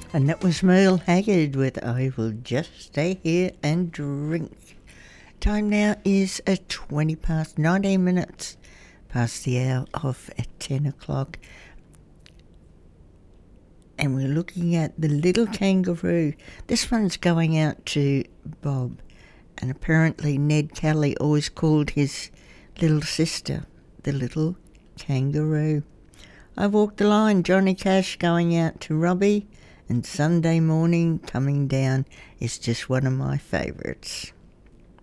And that was Merle Haggard with I Will Just Stay Here and Drink. Time now is at 19 minutes past the hour of at 10 o'clock. And we're looking at The Little Kangaroo. This one's going out to Bob. And apparently Ned Kelly always called his little sister the Little Kangaroo. I Walked the Line, Johnny Cash going out to Robbie. And Sunday Morning Coming Down is just one of my favourites.